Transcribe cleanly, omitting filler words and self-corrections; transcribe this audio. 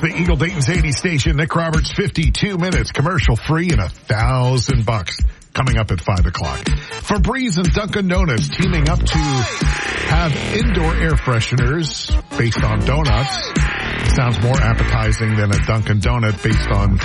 the Eagle Dayton's 80 station. Nick Roberts, 52 minutes, commercial free, and $1,000 coming up at 5 o'clock. Febreze and Dunkin' Donuts teaming up to have indoor air fresheners based on donuts. Sounds more appetizing than a Dunkin' Donut based on